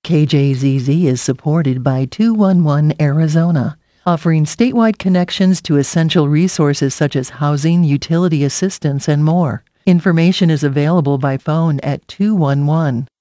KJZZ is supported by 211 Arizona, offering statewide connections to essential resources such as housing, utility assistance, and more. Information is available by phone at 211